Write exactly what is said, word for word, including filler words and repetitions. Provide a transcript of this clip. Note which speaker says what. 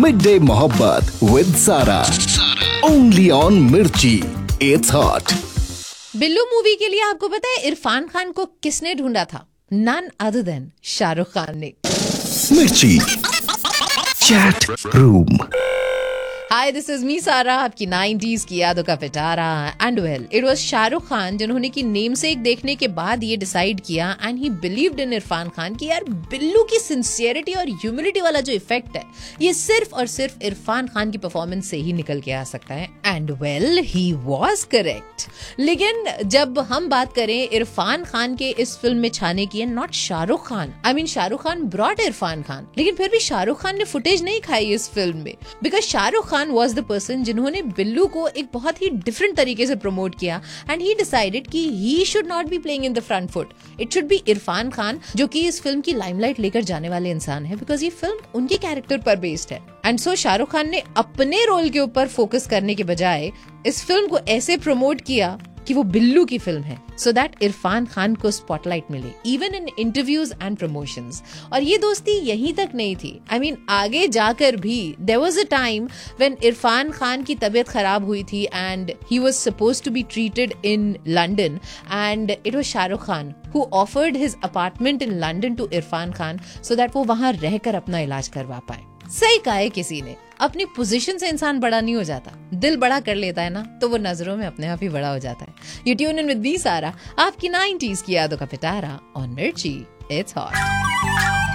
Speaker 1: Mid day मोहब्बत with सारा, only on मिर्ची, इट्स हॉट।
Speaker 2: बिल्लू मूवी के लिए आपको पता है इरफान खान को किसने ढूंढा था? None other than Shahrukh Khan ने।
Speaker 1: मिर्ची chat room.
Speaker 2: Hi, this is me सारा, आपकी नाइंटीज़ की यादों का पिटारा। And well, it was Shahrukh Khan जिन्होंने की नेमसेक देखने के बाद ये डिसाइड किया and he believed in Irfan Khan कि यार बिल्लू की सिंसियरिटी और ह्यूमिलिटी वाला जो इफेक्ट है ये सिर्फ और सिर्फ इरफान खान की परफॉर्मेंस से ही निकल के आ सकता है। And well, he was correct. लेकिन जब हम बात करें इरफान खान के इस फिल्म में छाने की, not Shahrukh Khan, I mean Shahrukh Khan brought Irfan Khan, लेकिन फिर भी शाहरुख खान ने फुटेज नहीं खाई इस फिल्म में, because Shahrukh Khan was the person जिन्होंने बिल्लू को एक बहुत ही डिफरेंट तरीके से प्रमोट किया एंड ही डिसाइडेड कि he should not be playing in the front foot. It should be Irfan Khan जो कि इस फिल्म की लाइमलाइट लेकर जाने वाले इंसान है, बिकॉज ये फिल्म उनके कैरेक्टर पर बेस्ड है। एंड सो शाहरुख खान ने अपने रोल के ऊपर फोकस करने के बजाय इस फिल्म को ऐसे प्रमोट किया कि वो बिल्लू की फिल्म है, सो दैट इरफान खान को स्पॉटलाइट मिले even in interviews and promotions. और ये दोस्ती यहीं तक नहीं थी, आई I मीन mean, आगे जाकर भी there was a time when Irfan Khan की तबीयत खराब हुई थी and he was supposed to be treated in London and it was Shahrukh Khan who offered his apartment in London to Irfan Khan so that वो वहां रहकर अपना इलाज करवा पाए। सही कहा है किसी ने, अपनी पोजीशन से इंसान बड़ा नहीं हो जाता, दिल बड़ा कर लेता है ना तो वो नजरों में अपने आप ही बड़ा हो जाता है। You tune in with me सारा, आपकी नाइंटीज़ की यादों का पिटारा ऑन मिर्ची, इट्स हॉट।